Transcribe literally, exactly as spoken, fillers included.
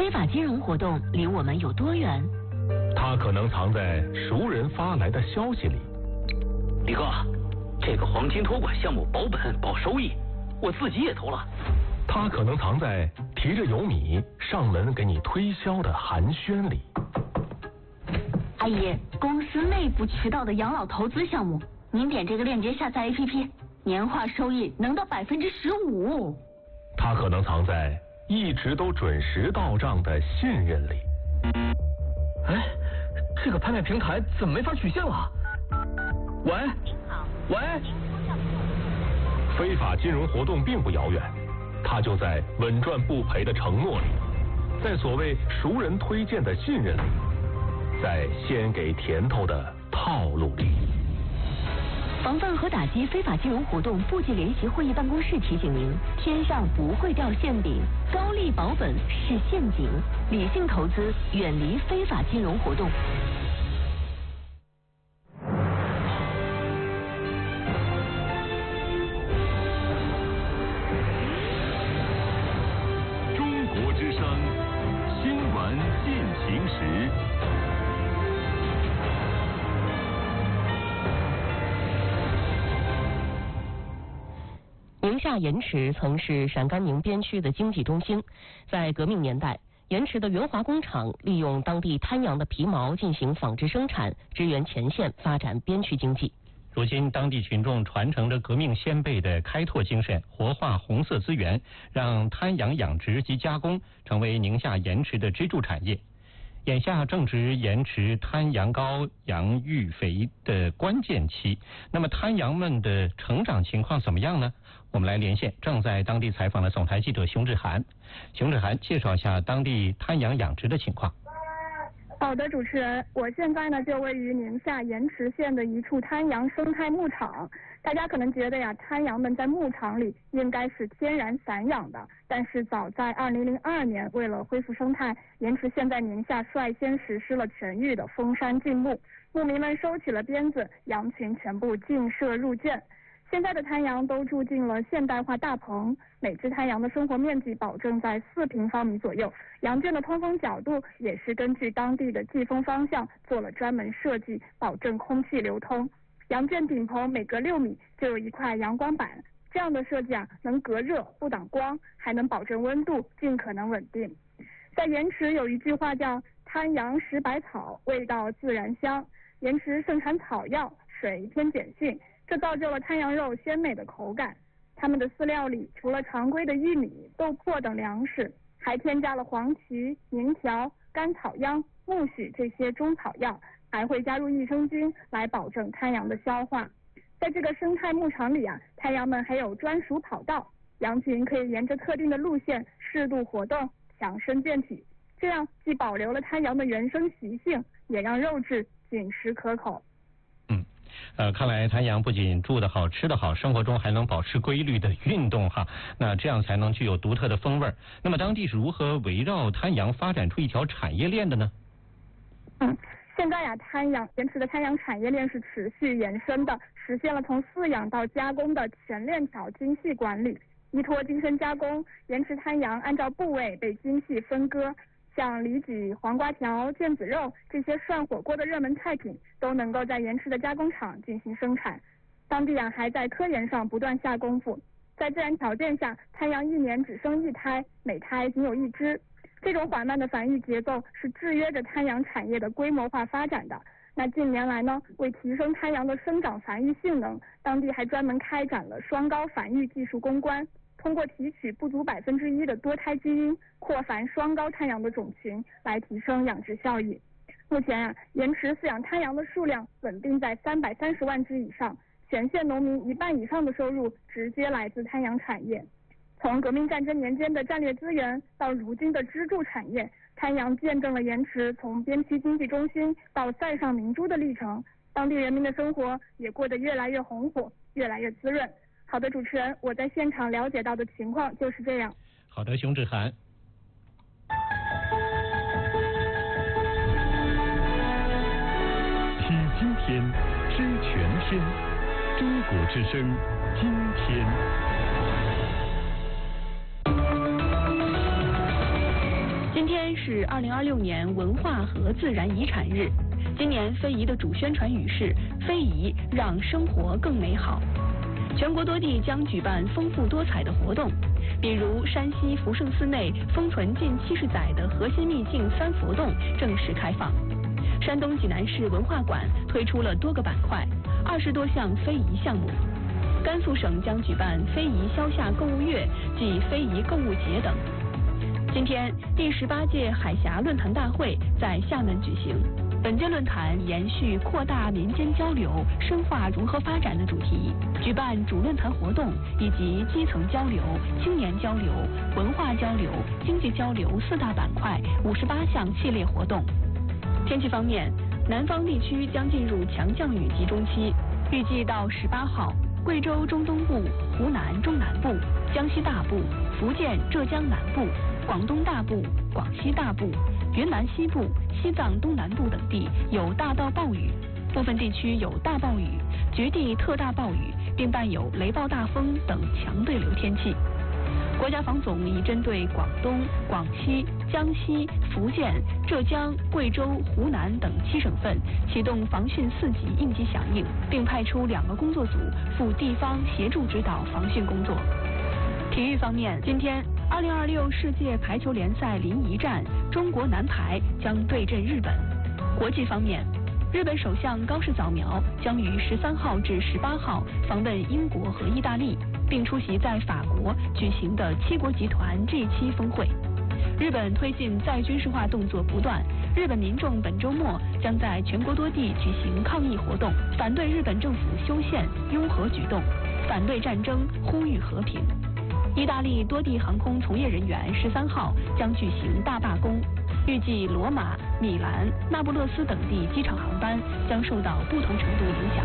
非法金融活动离我们有多远？ 它可能藏在熟人发来的消息里。 李哥，这个黄金托管项目保本保收益，我自己也投了。 它可能藏在提着油米上门给你推销的寒暄里。 阿姨，公司内部渠道的养老投资项目，您点这个链接下载 A P P， 年化收益能到百分之十五。 它可能藏在一直都准时到账的信任里。 哎，这个拍卖平台怎么没法取现了？喂，喂， 非法金融活动并不遥远，它就在稳赚不赔的承诺里，在所谓熟人推荐的信任里，在先给甜头的套路里。 防范和打击非法金融活动部级联席会议办公室提醒您：天上不会掉馅饼，高利保本是陷阱，理性投资，远离非法金融活动。 中国之声新闻进行时。 宁夏盐池曾是陕甘宁边区的经济中心，在革命年代，盐池的元华工厂利用当地滩羊的皮毛进行纺织生产，支援前线，发展边区经济。 如今，当地群众传承着革命先辈的开拓精神，活化红色资源，让滩羊养殖及加工成为宁夏盐池的支柱产业。眼下正值盐池滩羊羔羊育肥的关键期，那么滩羊们的成长情况怎么样呢？我们来连线正在当地采访的总台记者熊志涵。熊志涵介绍一下当地滩羊养殖的情况。 好的，主持人，我现在呢就位于宁夏盐池县的一处滩羊生态牧场。大家可能觉得呀，滩羊们在牧场里应该是天然散养的，但是早在二零零二年，为了恢复生态，盐池县在宁夏率先实施了全域的封山禁牧，牧民们收起了鞭子，羊群全部进舍入圈。现在的滩羊都住进了现代化大棚，每只滩羊的生活面积保证在四平方米左右，羊圈的通风角度也是根据当地的季风方向做了专门设计，保证空气流通。羊圈顶棚每隔六米就有一块阳光板，这样的设计啊，能隔热不挡光，还能保证温度尽可能稳定。在盐池有一句话叫滩羊食百草，味道自然香。盐池盛产草药，水偏碱性，这造就了滩羊肉鲜美的口感。它们的饲料里除了常规的玉米、豆粕等粮食，还添加了黄芪、宁条、甘草秧、苜蓿这些中草药，还会加入益生菌来保证滩羊的消化。在这个生态牧场里啊，滩羊们还有专属跑道，羊群可以沿着特定的路线适度活动，强身健体，这样既保留了滩羊的原生习性，也让肉质紧实可口。 嗯，呃，看来滩羊不仅住得好、吃得好，生活中还能保持规律的运动哈，那这样才能具有独特的风味。那么当地是如何围绕滩羊发展出一条产业链的呢？ 嗯，现在呀、啊，滩羊盐池的滩羊产业链是持续延伸的，实现了从饲养到加工的全链条精细管理。依托精深加工，盐池滩羊按照部位被精细分割，像里脊、黄瓜条、腱子肉这些涮火锅的热门菜品，都能够在盐池的加工厂进行生产。当地啊还在科研上不断下功夫，在自然条件下，滩羊一年只生一胎，每胎仅有一只。这种缓慢的繁育节奏是制约着滩羊产业的规模化发展的。那近年来呢，为提升滩羊的生长繁育性能，当地还专门开展了双高繁育技术攻关，通过提取不足百分之一的多胎基因，扩繁双高滩羊的种群，来提升养殖效益。目前啊，盐池饲养滩羊的数量稳定在三百三十万只以上，全县农民一半以上的收入直接来自滩羊产业。从革命战争年间的战略资源到如今的支柱产业，滩羊见证了盐池从边区经济中心到塞上明珠的历程，当地人民的生活也过得越来越红火，越来越滋润。好的，主持人，我在现场了解到的情况就是这样。 好的，熊志涵。 听今天，知全天，中国之声，今天。 今天是二零二六年文化和自然遗产日。今年非遗的主宣传语是“非遗让生活更美好”。全国多地将举办丰富多彩的活动，比如山西福圣寺内封存近七十载的核心秘境三佛洞正式开放。山东济南市文化馆推出了多个板块，二十多项非遗项目。甘肃省将举办非遗消夏购物月暨非遗购物节等。今天，第十八届海峡论坛大会在厦门举行。本届论坛延续扩大民间交流、深化融合发展的主题，举办主论坛活动以及基层交流、青年交流、文化交流、经济交流四大板块五十八项系列活动。天气方面，南方地区将进入强降雨集中期，预计到十八号，贵州中东部、湖南中南部、江西大部、福建、浙江南部、广东大部、广西大部、云南西部、西藏东南部等地有大到暴雨，部分地区有大暴雨、局地特大暴雨，并伴有雷暴大风等强对流天气。国家防总已针对广东、广西、江西、福建、浙江、贵州、湖南等七省份启动防汛四级应急响应，并派出两个工作组赴地方协助指导防汛工作。体育方面，今天二零二六世界排球联赛临沂站，中国男排将对阵日本。国际方面，日本首相高市早苗将于十三号至十八号访问英国和意大利，并出席在法国举行的七国集团 G 七峰会。日本推进再军事化动作不断，日本民众本周末将在全国多地举行抗议活动，反对日本政府修宪拥核举动，反对战争，呼吁和平。意大利多地航空从业人员十三号将举行大罢工，预计罗马、米兰、那不勒斯等地机场航班将受到不同程度影响。